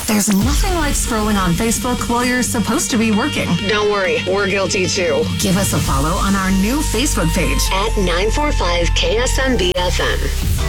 There's nothing like scrolling on Facebook while you're supposed to be working. Don't worry, we're guilty too. Give us a follow on our new Facebook page at 945 KSMB FM.